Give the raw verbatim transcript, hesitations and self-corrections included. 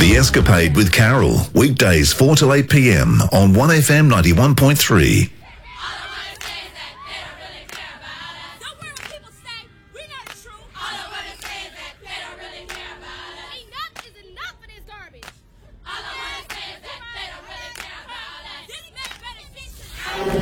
The Escapade with Carol, weekdays four till eight p m on one F M ninety-one point three.